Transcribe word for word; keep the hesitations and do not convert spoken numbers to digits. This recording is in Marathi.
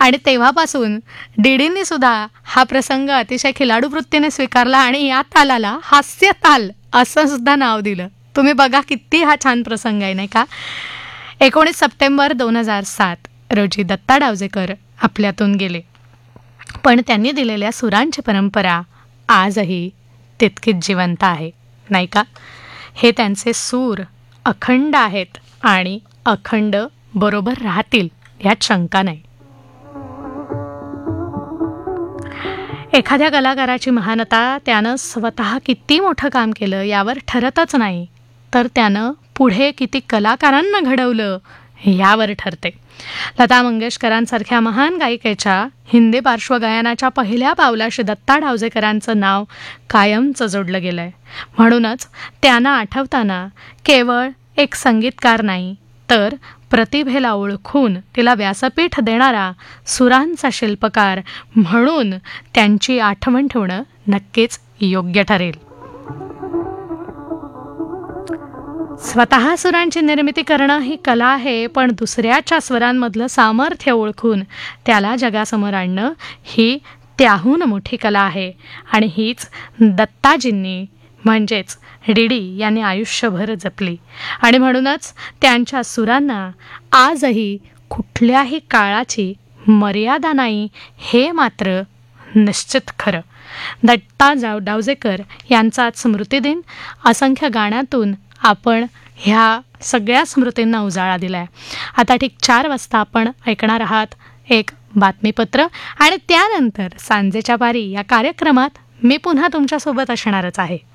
आणि तेव्हापासून डीडींनी सुद्धा हा प्रसंग अतिशय खिलाडू वृत्तीने स्वीकारला आणि या तालाला हास्य ताल असं सुद्धा नाव दिलं. तुम्ही बघा किती हा छान प्रसंग आहे, नाही का? एकोणीस सप्टेंबर दोन हजार सात रोजी दत्ता डावजेकर आपल्यातून गेले, पण त्यांनी दिलेल्या सुरांची परंपरा आजही तितकीच जिवंत आहे, नाही का? हे त्यांचे सूर अखंड आहेत आणि अखंड बरोबर राहतील यात शंका नाही. एखाद्या कलाकाराची महानता त्यानं स्वतः किती मोठं काम केलं यावर ठरतच नाही, तर त्यानं पुढे किती कलाकारांना घडवलं यावर ठरते. लता मंगेशकरांसारख्या महान गायिकेच्या हिंदी पार्श्वगायनाच्या पहिल्या पावलाशी दत्ता डावजेकरांचं नाव कायमचं जोडलं गेलं आहे. म्हणूनच त्यांना आठवताना केवळ एक संगीतकार नाही, तर प्रतिभेला ओळखून तिला व्यासपीठ देणारा सुरांचा शिल्पकार म्हणून त्यांची आठवण ठेवणं नक्कीच योग्य ठरेल. स्वतः सुरांची निर्मिती करणं ही कला आहे, पण दुसऱ्याच्या स्वरांमधलं सामर्थ्य ओळखून त्याला जगासमोर आणणं ही त्याहून मोठी कला आहे. आणि हीच दत्ताजींनी म्हणजेच डीडी यांनी आयुष्यभर जपली. आणि म्हणूनच त्यांच्या सुरांना आजही कुठल्याही काळाची मर्यादा नाही, हे मात्र निश्चित खरं. दत्ता जाव डावजेकर यांचा आज स्मृतिदिन. असंख्य गाण्यातून आपण ह्या सगळ्या स्मृतींना उजाळा दिला आहे. आता ठीक चार वाजता आपण ऐकणार आहात एक बातमीपत्र आणि त्यानंतर सांजेच्या पारी या कार्यक्रमात मी पुन्हा तुमच्यासोबत असणारच आहे.